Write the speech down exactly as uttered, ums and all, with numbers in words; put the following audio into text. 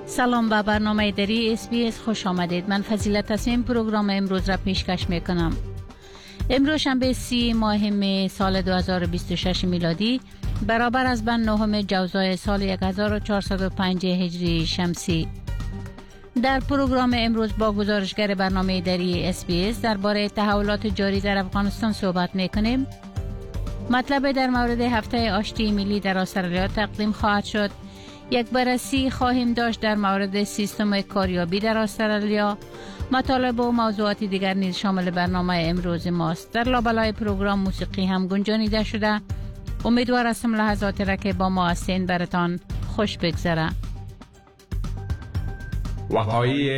سلام به برنامه دری اس بی اس خوش آمدید. من فضیلت تصمیم پروگرام امروز را پیشکش می کنم. امروز شنبه سی ماه مه سال دو هزار و بیست و شش میلادی برابر از بن نهم جوزای سال هزار و چهارصد و پنج هجری شمسی. در پروگرام امروز با گزارشگر برنامه دری اس بی اس درباره تحولات جاری در افغانستان صحبت می کنیم. مطلب در مورد هفته آشتی ملی در استرالیا تقدیم خواهد شد. یک بررسی خواهیم داشت در مورد سیستم کاریابی در استرالیا. مطالب و موضوعات دیگر نیز شامل برنامه امروز ماست. در لابلای پروگرام موسیقی هم گنجانیده شده. امیدوار هستم لحظات را که با ما هستین براتان خوش بگذره. وقایع